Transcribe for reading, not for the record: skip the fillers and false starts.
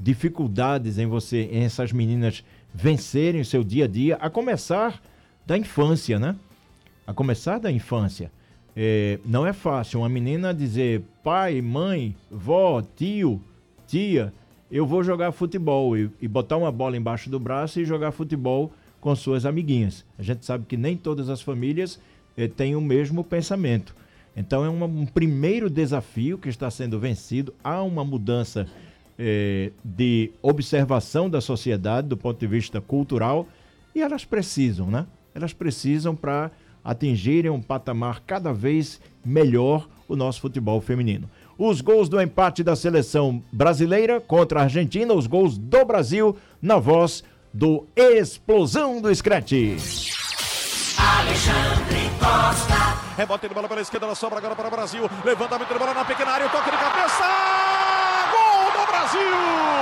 dificuldades em essas meninas vencerem o seu dia a dia, a começar da infância, né? A começar da infância. Não é fácil uma menina dizer: pai, mãe, vó, tio, tia, eu vou jogar futebol, e botar uma bola embaixo do braço e jogar futebol com suas amiguinhas. A gente sabe que nem todas as famílias têm o mesmo pensamento. Então é um primeiro desafio que está sendo vencido. Há uma mudança de observação da sociedade do ponto de vista cultural, e elas precisam, né? Elas precisam para atingirem um patamar cada vez melhor o nosso futebol feminino. Os gols do empate da seleção brasileira contra a Argentina, os gols do Brasil, na voz do Explosão do Scratch. Alexandre Costa. Rebote de bola pela esquerda, ela sobra agora para o Brasil. Levantamento de bola na pequena área, toque de cabeça. Gol do Brasil!